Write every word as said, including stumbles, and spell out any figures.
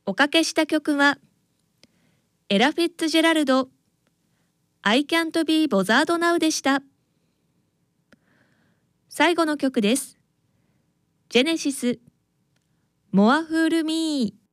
おかけした曲はエラ・フィッツジェラルド I Can't Be Bothered Now でした。最後の曲です。ジェネシス More Fool Me